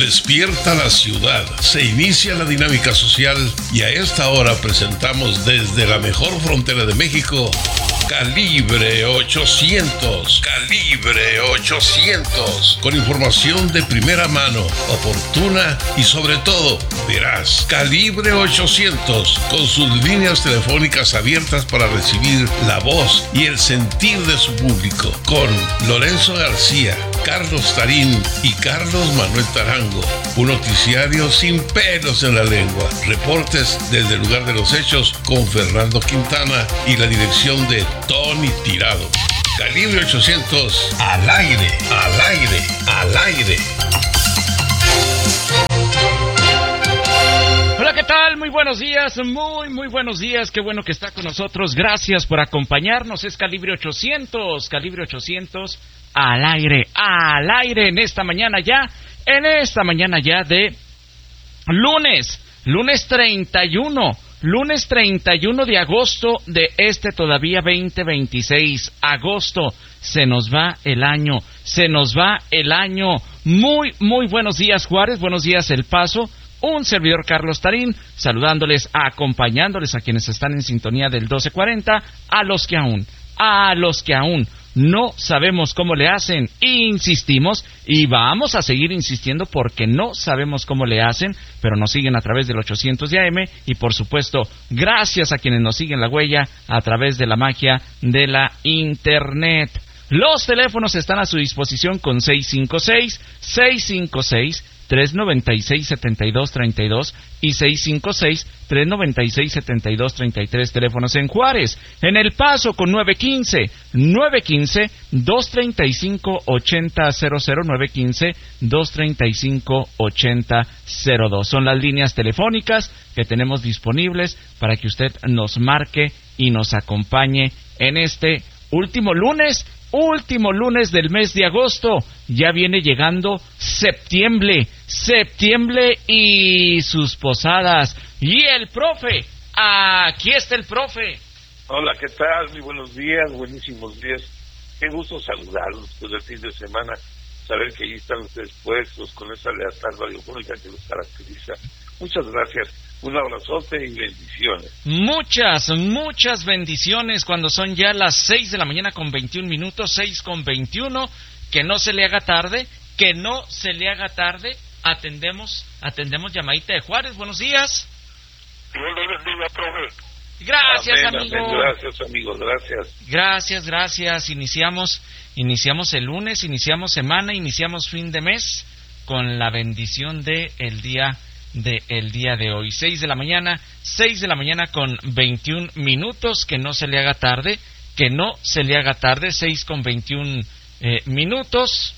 Despierta la ciudad, se inicia la dinámica social y a esta hora presentamos desde la mejor frontera de México, Calibre 800. Calibre 800. Con información de primera mano, oportuna y sobre todo veraz. Calibre 800. Con sus líneas telefónicas abiertas para recibir la voz y el sentir de su público. Con Lorenzo García, Carlos Tarín y Carlos Manuel Tarango. Un noticiario sin pelos en la lengua. Reportes desde el lugar de los hechos con Fernando Quintana y la dirección de Tony Tirado. Calibre 800, al aire, al aire, al aire. Hola, ¿qué tal? Muy buenos días, muy buenos días. Qué bueno que está con nosotros. Gracias por acompañarnos. Es Calibre 800, Calibre 800, al aire en esta mañana ya de lunes 31 de agosto de este todavía 2026. Agosto, se nos va el año. Muy buenos días, Juárez, buenos días, El Paso. Un servidor, Carlos Tarín, saludándoles, acompañándoles a quienes están en sintonía del 1240, a los que aún no sabemos cómo le hacen, insistimos y vamos a seguir insistiendo porque no sabemos cómo le hacen, pero nos siguen a través del 800 de AM y por supuesto gracias a quienes nos siguen la huella a través de la magia de la Internet. Los teléfonos están a su disposición con 656-396-7232 y 656-396-7233, teléfonos en Juárez. En El Paso con 915-235-8000, 915-235-8002. Son las líneas telefónicas que tenemos disponibles para que usted nos marque y nos acompañe en este último lunes del mes de agosto. Ya viene llegando septiembre y sus posadas. Y el profe, aquí está el profe. Hola, ¿qué tal? Muy buenos días, buenísimos días. Qué gusto saludarlos después del fin de semana, saber que allí están ustedes puestos con esa lealtad radiofónica que los caracteriza. Muchas gracias. Un abrazote y bendiciones. Muchas bendiciones cuando son ya las 6 de la mañana con 21 minutos, 6:21. Que no se le haga tarde, Atendemos llamadita de Juárez. Buenos días. Dios le bendiga, profe. Gracias, amén, amigo. Amén. Gracias, amigo, gracias. Gracias. Iniciamos el lunes, iniciamos semana, iniciamos fin de mes con la bendición de el día de hoy. 6 de la mañana con 21 minutos. Que no se le haga tarde, 6:21 minutos.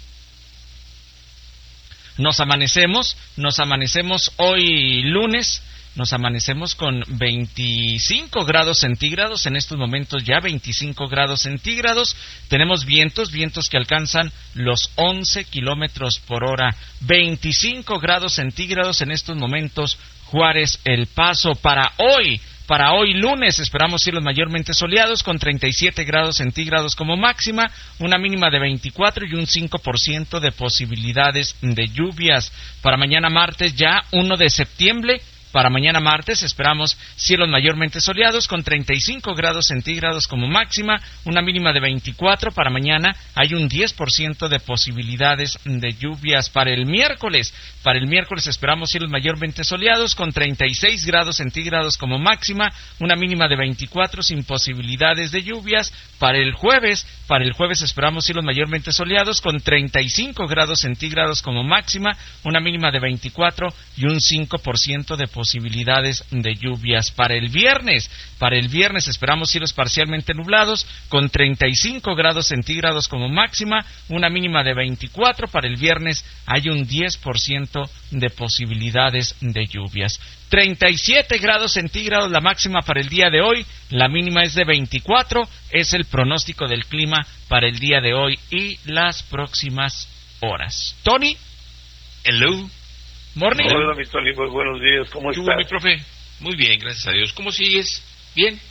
Nos amanecemos hoy lunes, con 25 grados centígrados, en estos momentos ya 25 grados centígrados. Tenemos vientos que alcanzan los 11 kilómetros por hora. 25 grados centígrados en estos momentos, Juárez, El Paso. Para hoy lunes esperamos cielos mayormente soleados con 37 grados centígrados como máxima, una mínima de 24 y un 5% de posibilidades de lluvias. Para mañana martes, ya 1 de septiembre, esperamos cielos mayormente soleados con 35 grados centígrados como máxima, una mínima de 24. Para mañana hay un 10% de posibilidades de lluvias. Para el miércoles esperamos cielos mayormente soleados con 36 grados centígrados como máxima, una mínima de 24 sin posibilidades de lluvias. Para el jueves esperamos cielos mayormente soleados con 35 grados centígrados como máxima, una mínima de 24 y un 5% de posibilidades de lluvias. Para el viernes esperamos cielos parcialmente nublados con 35 grados centígrados como máxima, una mínima de 24. Para el viernes hay un 10% de posibilidades de lluvias. 37 grados centígrados la máxima para el día de hoy, la mínima es de 24, es el pronóstico del clima para el día de hoy y las próximas horas. Tony, hello, morning. Hola, mi Tony, muy buenos días, ¿cómo estás? Mi profe, muy bien, gracias a Dios. ¿Cómo sigues? ¿Bien?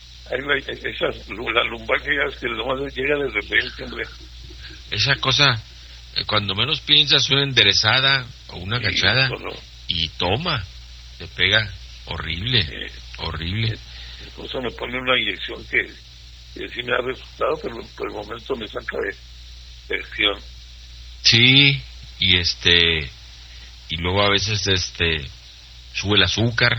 La lumbar que nomás llega de repente, hombre. Esa cosa, cuando menos piensas, suena enderezada, o una agachada, solo, y toma, te pega horrible, horrible. Incluso me pone una inyección que sí me ha resultado, pero por el momento me saca de acción. Sí, y luego a veces sube el azúcar.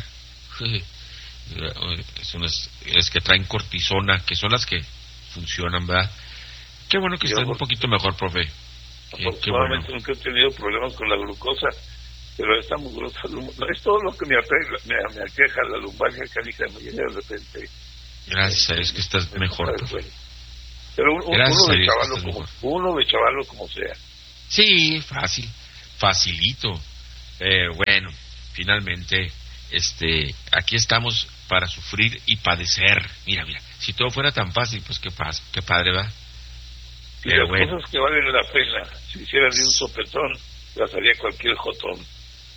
Es que traen cortisona, que son las que funcionan, ¿verdad? Qué bueno que estén un poquito mejor, profe. Afortunadamente nunca he tenido problemas con la glucosa, pero esta mugrosa no es todo lo que me aqueja, la lumbalgia cálica me llega de repente. Gracias a Dios que estás mejor, profe. Pero uno de chavalo como sea. Sí, facilito. Bueno, finalmente, aquí estamos para sufrir y padecer. Mira, si todo fuera tan fácil, pues qué padre, ¿va? Y las cosas que valen la pena, si hicieran de un sopetón, las haría cualquier jotón.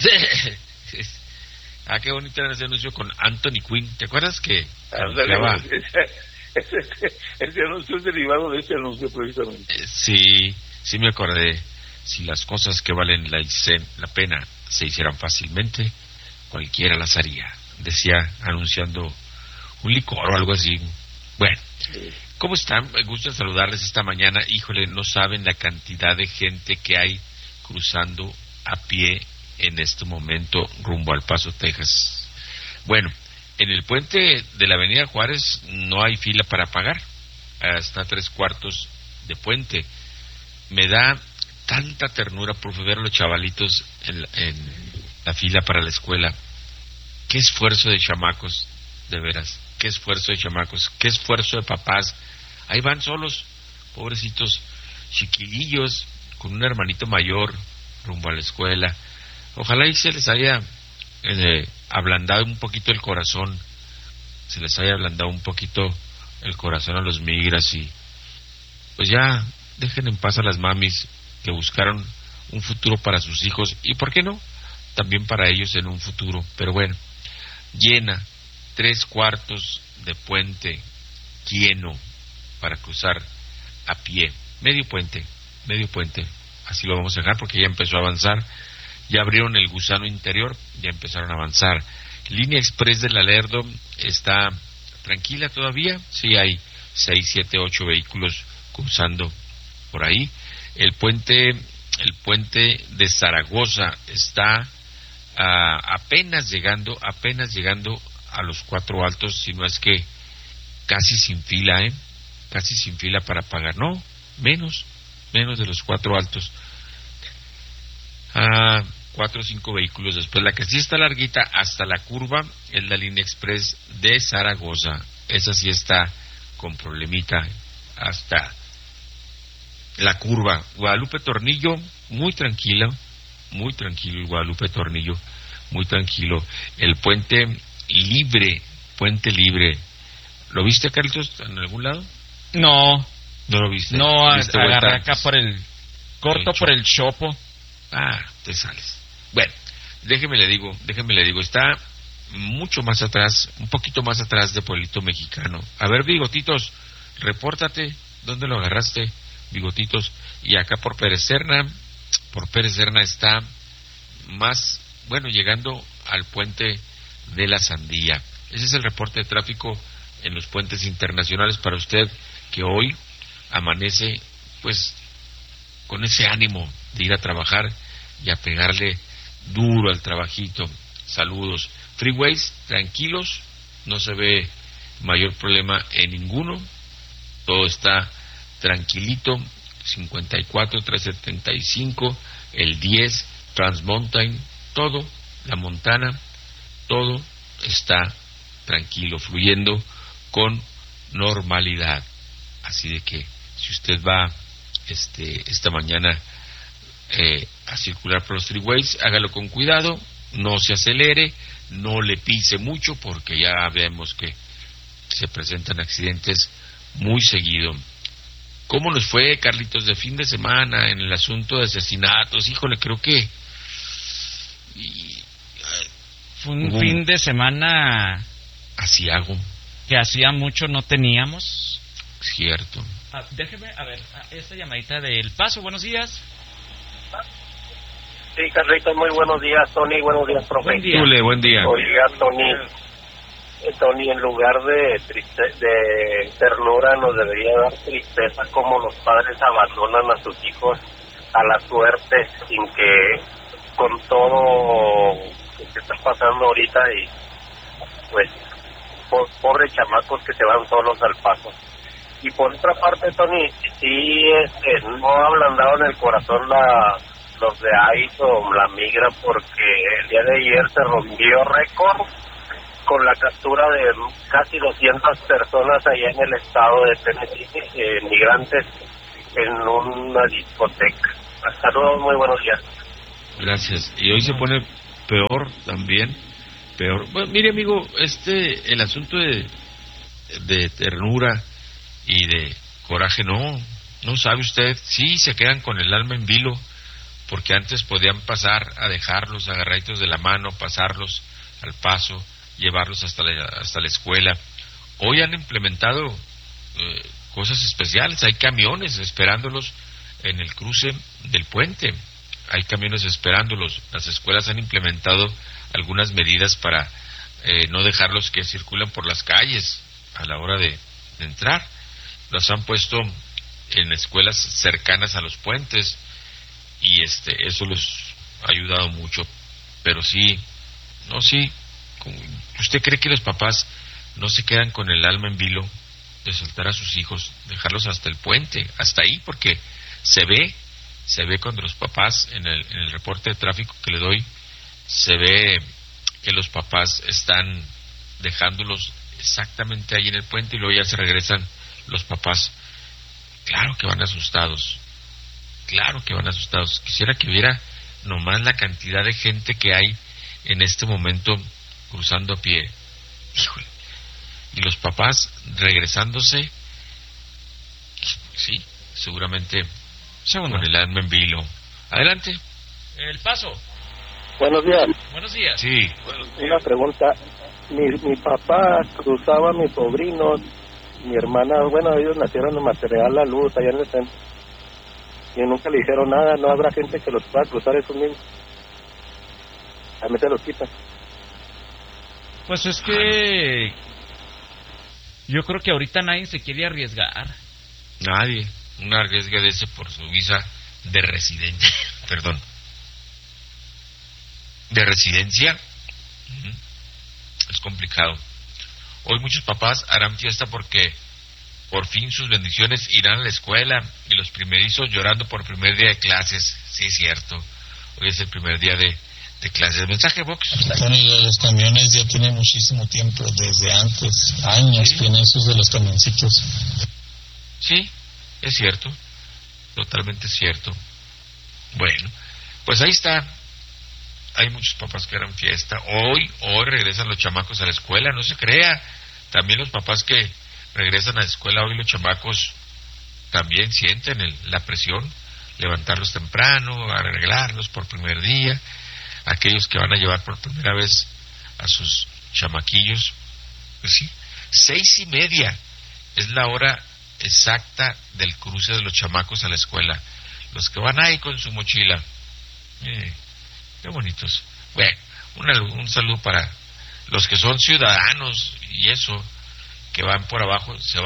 Qué bonito era ese anuncio con Anthony Quinn. ¿Te acuerdas que anunciaba? Ese anuncio es derivado de ese anuncio precisamente. Sí me acordé. Si las cosas que valen la pena se hicieran fácilmente, cualquiera las haría. Decía anunciando un licor o algo así. Bueno, ¿cómo están? Me gusta saludarles esta mañana. Híjole, no saben la cantidad de gente que hay cruzando a pie en este momento rumbo al Paso, Texas. Bueno, en el puente de la Avenida Juárez no hay fila para pagar. Está 3/4 de puente. Me da tanta ternura por ver a los chavalitos en la fila para la escuela. Qué esfuerzo de chamacos, de veras. Qué esfuerzo de chamacos, qué esfuerzo de papás. Ahí van solos, pobrecitos chiquilillos, con un hermanito mayor rumbo a la escuela. Ojalá y se les haya ablandado un poquito el corazón, se les haya ablandado un poquito el corazón a los migras, y pues ya dejen en paz a las mamis que buscaron un futuro para sus hijos, y por qué no, también para ellos en un futuro. Pero bueno, llena 3/4 de puente lleno para cruzar a pie, medio puente, así lo vamos a dejar porque ya empezó a avanzar. Ya abrieron el gusano interior, ya empezaron a avanzar. Línea Express de la Lerdo está tranquila todavía, sí hay 6, 7, 8 vehículos cruzando por ahí. El puente de Zaragoza está apenas llegando a los 4 altos, si no es que casi sin fila, casi sin fila para pagar, no, menos de los 4 altos. 4 o 5 vehículos después. La que sí está larguita hasta la curva es la Línea Express de Zaragoza. Esa sí está con problemita hasta la curva. Guadalupe Tornillo, muy tranquilo el Guadalupe Tornillo, muy tranquilo. El puente libre, ¿lo viste, Carlitos, en algún lado? No lo viste. No, agarré acá por el por el Chopo. Te sales. Bueno, déjeme le digo, está mucho más atrás, un poquito más atrás de Pueblito Mexicano. A ver, Bigotitos, repórtate, ¿dónde lo agarraste, Bigotitos? Y acá por Pérez Serna está más, llegando al puente de la Sandía. Ese es el reporte de tráfico en los puentes internacionales para usted que hoy amanece, pues, con ese ánimo de ir a trabajar y a pegarle duro al trabajito. Saludos. Freeways tranquilos, no se ve mayor problema en ninguno, todo está tranquilito. 54, 375, el 10, Transmountain, todo, la Montana, todo está tranquilo, fluyendo con normalidad. Así de que si usted va esta mañana a circular por los freeways, hágalo con cuidado, no se acelere, no le pise mucho, porque ya vemos que se presentan accidentes muy seguido. ¿Cómo nos fue, Carlitos, de fin de semana en el asunto de asesinatos? Híjole, creo que fue un fin de semana asiago, que hacía mucho no teníamos. Cierto. Déjeme, a ver, esta llamadita del Paso. Buenos días. Sí, Carlitos, muy buenos días, Tony, buenos días, profe. Buen día. Buen día. Oiga, Tony, en lugar de ternura nos debería dar tristeza como los padres abandonan a sus hijos a la suerte sin que, con todo lo que está pasando ahorita, y pues pobres chamacos que se van solos al paso. Y por otra parte, Tony, sí, no ha ablandado en el corazón los de ICE o la migra, porque el día de ayer se rompió récord con la captura de casi 200 personas allá en el estado de Tennessee, migrantes en una discoteca. Hasta luego, muy buenos días. Gracias. Y hoy se pone peor también, peor. Bueno, mire, amigo, el asunto de ternura y de coraje, no sabe usted, sí se quedan con el alma en vilo, porque antes podían pasar a dejarlos agarraditos de la mano, pasarlos al paso, llevarlos hasta la escuela. Hoy han implementado cosas especiales, hay camiones esperándolos en el cruce del puente, hay camiones esperándolos, las escuelas han implementado algunas medidas para no dejarlos que circulen por las calles a la hora de entrar, los han puesto en escuelas cercanas a los puentes y eso los ha ayudado mucho, pero sí, ¿usted cree que los papás no se quedan con el alma en vilo de soltar a sus hijos, dejarlos hasta el puente, hasta ahí? Porque se ve cuando los papás, en el reporte de tráfico que le doy, se ve que los papás están dejándolos exactamente ahí en el puente y luego ya se regresan los papás. Claro que van asustados. Quisiera que viera nomás la cantidad de gente que hay en este momento cruzando a pie. Híjole. Y los papás regresándose, sí, seguramente con el alma en vilo. Adelante. El paso. Buenos días. Buenos días. Sí. Una pregunta. Mi papá cruzaba a mis sobrinos, mi hermana, ellos nacieron en Material La Luz, allá en el centro, y nunca le dijeron nada. No habrá gente que los pueda cruzar esos niños. A mí se los quitan. Pues es que yo creo que ahorita nadie se quiere arriesgar. Nadie. Una arriesga de ese por su visa de residencia. Perdón. De residencia. Es complicado. Hoy muchos papás harán fiesta porque por fin sus bendiciones irán a la escuela y los primerizos llorando por primer día de clases. Sí, es cierto. Hoy es el primer día de clases. Mensaje, Vox. Tony, los camiones ya tienen muchísimo tiempo, desde antes, años, ¿sí? Tienen esos de los camioncitos. Sí, es cierto. Totalmente cierto. Bueno, pues ahí está. Hay muchos papás que harán fiesta. Hoy regresan los chamacos a la escuela, no se crea. También los papás que regresan a la escuela hoy, los chamacos también sienten la presión, levantarlos temprano, arreglarlos por primer día. Aquellos que van a llevar por primera vez a sus chamaquillos, pues sí, 6:30 es la hora exacta del cruce de los chamacos a la escuela. Los que van ahí con su mochila, qué bonitos. Bueno, un saludo para los que son ciudadanos y eso, que van por abajo, se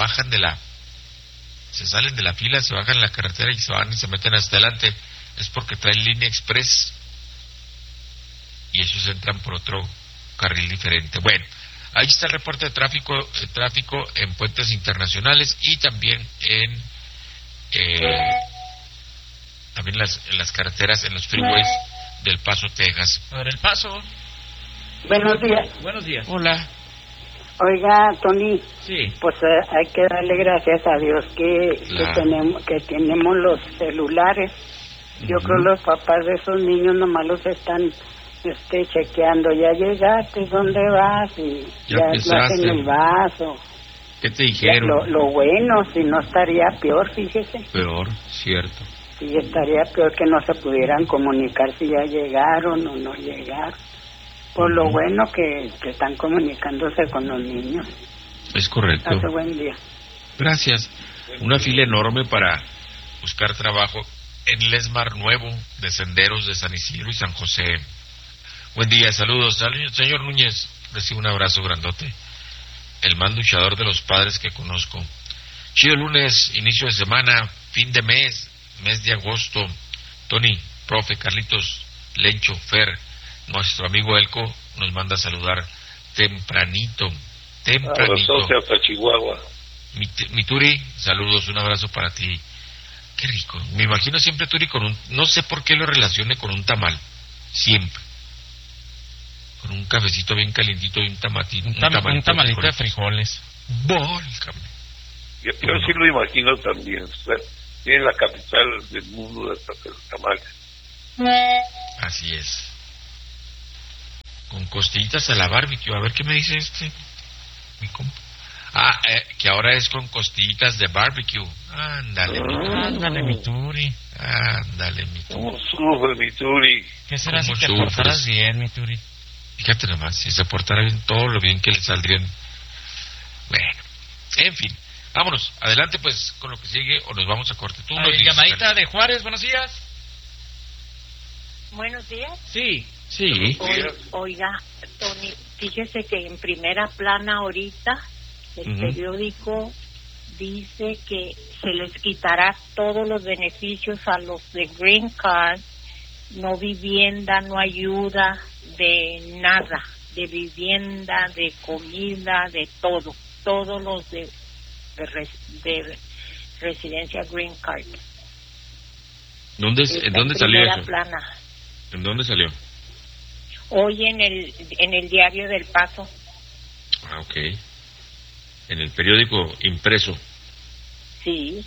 salen de la fila, se bajan en la carretera y se van y se meten hasta adelante, es porque traen línea express y ellos entran por otro carril diferente. Bueno, ahí está el reporte de tráfico en puentes internacionales y también en las carreteras, en los freeways del Paso, Texas. A ver, El Paso. Buenos días. Buenos días. Hola. Oiga, Tony. Sí. Pues hay que darle gracias a Dios que tenemos los celulares. Yo creo los papás de esos niños nomás los están chequeando. Ya llegaste, ¿dónde vas? Y ya estás en el vaso. ¿Qué te dijeron? Lo bueno, si no estaría peor, fíjese. Peor, cierto. Sí, estaría peor que no se pudieran comunicar si ya llegaron o no llegaron. Por lo bueno que están comunicándose con los niños. Es correcto. Hace buen día. Gracias. Una fila enorme para buscar trabajo en Lesmar Nuevo, de Senderos de San Isidro y San José. Buen día, saludos. Señor Núñez, recibo un abrazo grandote. El más luchador de los padres que conozco. Chido lunes, inicio de semana, fin de mes de agosto. Tony, profe, Carlitos, Lencho, Fer, nuestro amigo Elco nos manda a saludar tempranito. Hasta Chihuahua. Mi Turi, saludos, un abrazo para ti. Qué rico. Me imagino siempre Turi con no sé por qué lo relacione con un tamal. Siempre. Con un cafecito bien calientito y un tamalito de frijoles. Volcame. Yo sí lo imagino también. Tiene la capital del mundo de los tamales. Así es. Con costillitas a la barbecue. A ver qué me dice mi compa. Que ahora es con costillitas de barbecue. Ándale, mi Turi. Ándale, mi Turi. ¿Cómo sufre mi Turi? ¿Qué será si te portaras bien, mi Turi? Fíjate nomás, si se portara bien, todo lo bien que le saldrían. Bueno, en fin. Vámonos, adelante pues con lo que sigue o nos vamos a corte. Tú nos dices, llamadita de Juárez, buenos días. Buenos días. Sí. Oiga, Tony, fíjese que en primera plana ahorita el periódico dice que se les quitará todos los beneficios a los de Green Card, no vivienda, no ayuda, de nada, de vivienda, de comida, de todo, todos los de residencia Green Card. ¿En dónde salió eso? Plana. ¿En dónde salió? Hoy en el diario del Paso. Ok. En el periódico impreso. Sí.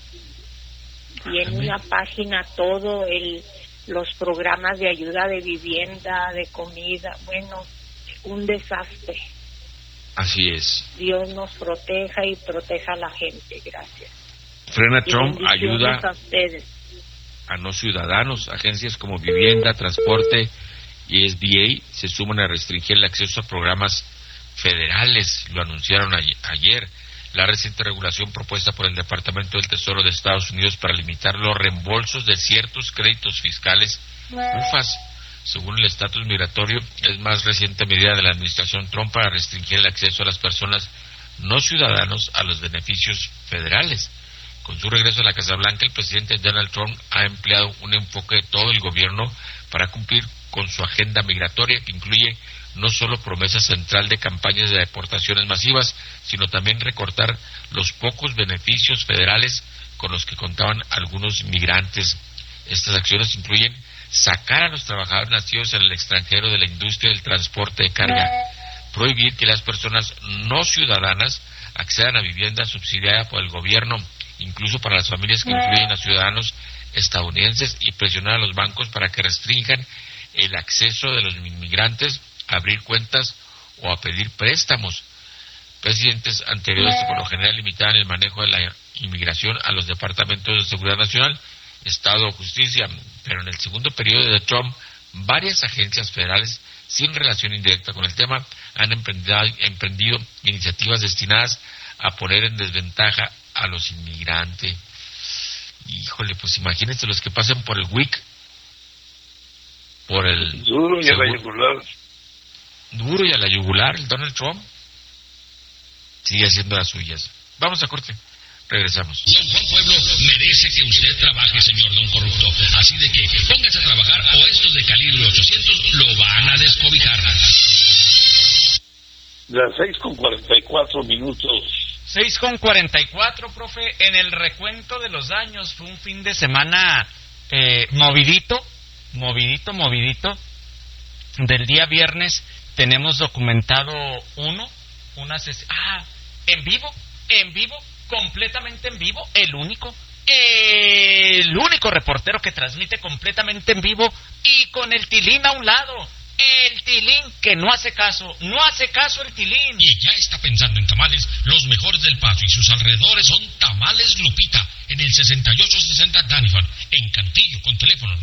Y en una página todo los programas de ayuda de vivienda, de comida, bueno, un desastre. Así es. Dios nos proteja y proteja a la gente, gracias. Frena Trump ayuda a ustedes. A no ciudadanos, agencias como Vivienda, Transporte y SBA se suman a restringir el acceso a programas federales, lo anunciaron ayer. La reciente regulación propuesta por el Departamento del Tesoro de Estados Unidos para limitar los reembolsos de ciertos créditos fiscales, UFAS, según el estatus migratorio, es más reciente medida de la administración Trump para restringir el acceso a las personas no ciudadanos a los beneficios federales. Con su regreso a la Casa Blanca, el presidente Donald Trump ha empleado un enfoque de todo el gobierno para cumplir con su agenda migratoria, que incluye no solo promesa central de campañas de deportaciones masivas, sino también recortar los pocos beneficios federales con los que contaban algunos migrantes. Estas acciones incluyen sacar a los trabajadores nacidos en el extranjero de la industria del transporte de carga, prohibir que las personas no ciudadanas accedan a vivienda subsidiada por el gobierno, incluso para las familias que incluyen a ciudadanos estadounidenses, y presionar a los bancos para que restrinjan el acceso de los inmigrantes a abrir cuentas o a pedir préstamos. Presidentes anteriores por lo general limitaban el manejo de la inmigración a los departamentos de seguridad nacional, Estado o Justicia, pero en el segundo periodo de Trump, varias agencias federales sin relación indirecta con el tema han emprendido iniciativas destinadas a poner en desventaja a los inmigrantes. Híjole, pues imagínense los que pasen por el WIC, por el duro y a la yugular. Duro y a la yugular, el Donald Trump sigue haciendo las suyas. Vamos a corte, regresamos. Don Juan Pueblo merece que usted trabaje, señor Don Corrupto. Así de que póngase a trabajar o estos de calibre 800 lo van a descobijar. Las 6:44. 6:44, profe. En el recuento de los daños fue un fin de semana movidito. Del día viernes tenemos documentado en vivo, completamente en vivo, el único reportero que transmite completamente en vivo y con el tilín a un lado. El tilín que no hace caso el tilín. Y ya está pensando en tamales, los mejores del Paso y sus alrededores son Tamales Lupita, en el 6860 Danifan, en Cantillo, con teléfono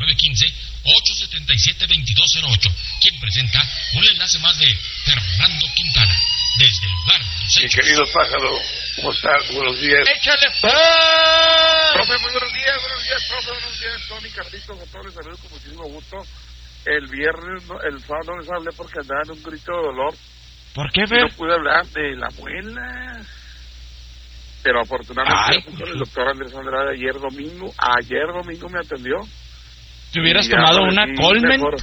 915-877-2208, quien presenta un enlace más de Fernando Quintana. desde el lugar de los Mi hechos. querido pájaro, ¿cómo estás? Buenos días. ¡Échale! Profe, muy buenos días, profe, buenos días, Tony, Carlitos, a todos les saludo con muchísimo gusto. El viernes, el sábado no les hablé porque andaba en un grito de dolor. ¿Por qué, No Fer? pude hablar de la muela. Pero afortunadamente fui con el doctor Andrés Andrade ayer domingo me atendió. ¿Te hubieras Y ya tomado una amanecí Colmen? mejor.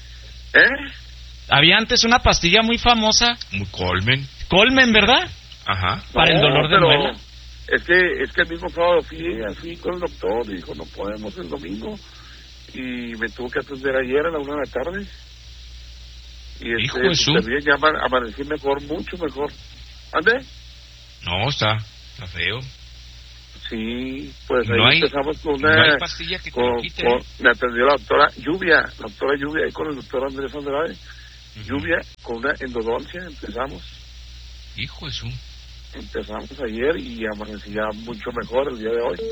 Había antes una pastilla muy famosa. Muy Colmen. Colmen, ¿verdad? Ajá. Para el dolor de pero muela. Es que el mismo sábado fui así con el doctor y dijo, no podemos el domingo. Y me tuvo que atender ayer a la 1 de la tarde. Y Hijo de su... bien, ya amanecí mejor, mucho mejor. ¿Ande? No, está feo. Sí, pues No ahí hay- empezamos con una... no hay pastilla que te lo quite. me atendió la doctora Lluvia, ahí con el doctor Andrés Andrade. Lluvia, con una endodoncia, empezamos Hijo de su... Empezamos ayer y amanecí ya mucho mejor el día de hoy.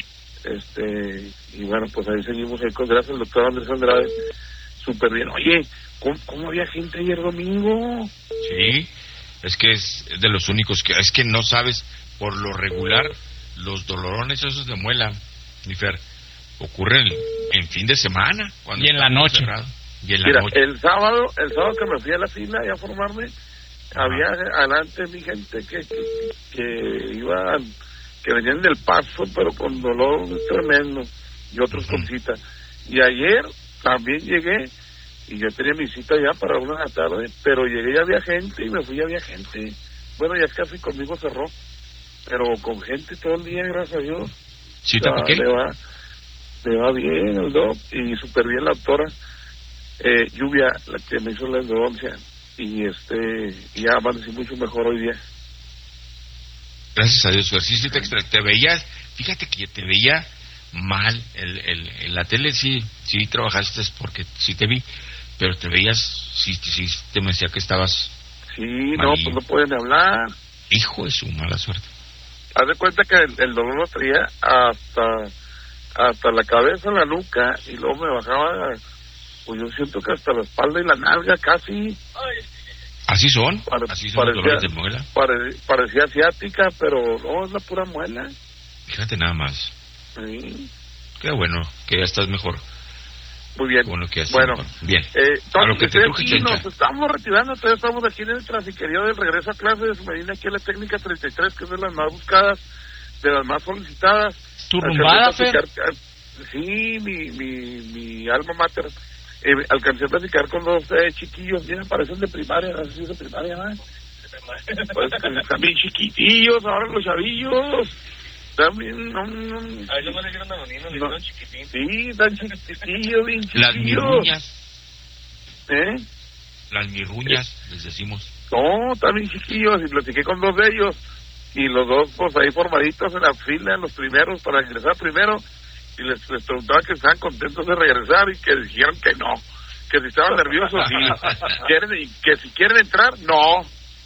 Y bueno, pues ahí seguimos ahí con gracias al doctor Andrés Andrade. Súper bien. Oye, ¿cómo había gente ayer domingo? Sí, es que es de los únicos que... Es que no sabes, por lo regular, los dolorones esos de muela, mi Fer, ocurren en fin de semana. Cuando Y en la está noche. cerrado. Y en la Mira, noche. el sábado que me fui a la fila y a formarme, había adelante mi gente que iban, que venían del Paso, pero con dolor tremendo, y otros con cita. Y ayer también llegué, y yo tenía mi cita ya para 1 de la tarde, pero llegué y había gente, y me fui y había gente. Bueno, ya casi conmigo cerró, pero con gente todo el día, gracias a Dios. ¿Sí te piqué? Le va bien el doc, y súper bien la doctora Lluvia, la que me hizo la endodoncia, y ya amanecí mucho mejor hoy día. Gracias a Dios, Fer. Sí, te veías... Fíjate que te veía mal. En la tele sí trabajaste porque sí te vi, pero te veías... Sí te me decía que estabas... Sí, malillo. no, pues no pueden hablar. Hijo de su mala suerte. Haz de cuenta que el dolor lo traía hasta la cabeza, la nuca, y luego me bajaba, pues yo siento que hasta la espalda y la nalga casi. ¿Así son? ¿Así son los dolores de muela? Parecía asiática, pero no, es la pura muela. Fíjate nada más. Sí. Qué bueno, que ya estás mejor. Muy bien. Bueno, que Bueno, bien. Tony, A lo que te truje, aquí Chencha. nos estamos retirando, todavía estamos aquí en el trafiquerío del regreso a clases. Me vine aquí a la técnica 33, que es de las más buscadas, de las más solicitadas. ¿Tu rumbada, Fer? Sí, mi alma mater. Alcancé a platicar con 2 chiquillos, mira, parecen de primaria, no sé si es de primaria, ¿no? Pues están bien chiquitillos ahora los chavillos. También, no. Ahí no me le dieron a los niños, No. chiquitín. Sí, tan chiquitillos, bien chiquillos. Las mirruñas. ¿Eh? Las mirruñas, les decimos. No, están bien chiquillos, y platiqué con 2 de ellos. Y los 2, pues ahí formaditos en la fila, los primeros, para ingresar primero. Y les preguntaba que estaban contentos de regresar y que dijeron que no, que si estaban nerviosos y que si quieren entrar, no.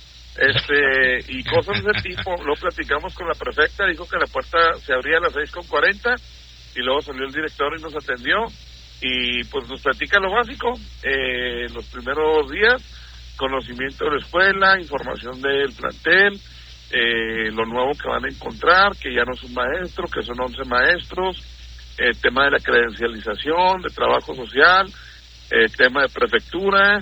Y cosas de ese tipo. Luego platicamos con la prefecta, dijo que la puerta se abría a las 6:40 y luego salió el director y nos atendió y pues nos platica lo básico, los primeros días, conocimiento de la escuela, información del plantel, lo nuevo que van a encontrar, que ya no es un maestro, que son 11 maestros, tema de la credencialización, de trabajo social, tema de prefectura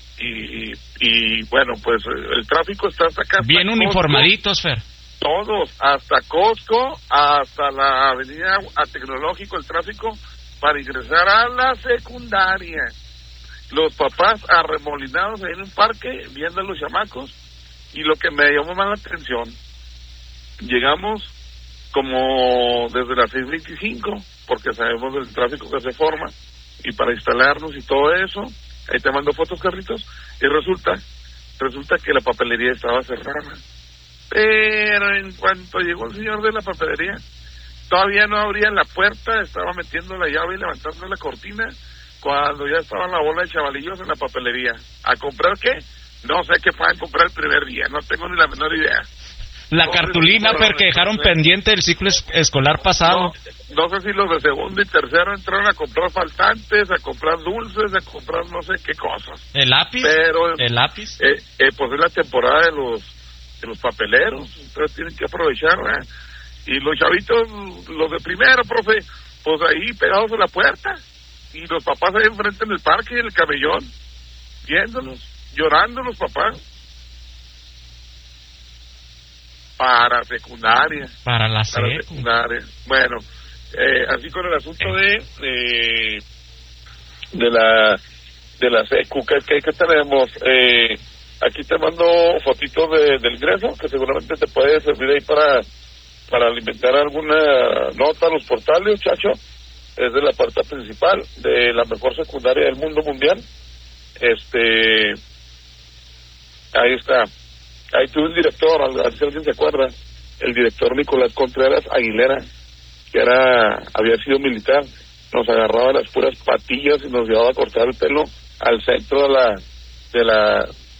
y bueno, pues el tráfico está hasta acá. Bien hasta uniformaditos, Fer. todos, hasta Costco, hasta la avenida a Tecnológico, el tráfico para ingresar a la secundaria. Los papás arremolinados ahí en un parque viendo a los chamacos, y lo que me llamó más la atención, llegamos como desde las 6:25, porque sabemos del tráfico que se forma, y para instalarnos y todo eso, ahí te mando fotos, Carlitos, y resulta que la papelería estaba cerrada. Pero en cuanto llegó el señor de la papelería, todavía no abrían la puerta, estaba metiendo la llave y levantando la cortina, cuando ya estaban la bola de chavalillos en la papelería. ¿A comprar qué? No sé qué puedan comprar el primer día, no tengo ni la menor idea. la cartulina porque dejaron pendiente el ciclo escolar pasado. No sé si los de segundo y tercero entraron a comprar faltantes, a comprar dulces, a comprar no sé qué cosas. ¿El lápiz? Pero, ¿el lápiz? Pues es la temporada de los papeleros, entonces tienen que aprovechar, ¿verdad? Y los chavitos, los de primero, profe, pues ahí pegados a la puerta, y los papás ahí enfrente en el parque, en el camellón, viéndolos, llorando los papás. Para secundaria. Para la secundaria. Bueno, así con el asunto de la secu, ¿qué tenemos? Aquí te mando fotitos del ingreso, que seguramente te puede servir ahí para alimentar alguna nota a los portales, Chacho. Es de la puerta principal de la mejor secundaria del mundo mundial. Ahí está. Ahí tuve un director, a ver si alguien se acuerda, el director Nicolás Contreras Aguilera, que había sido militar, nos agarraba las puras patillas y nos llevaba a cortar el pelo al centro de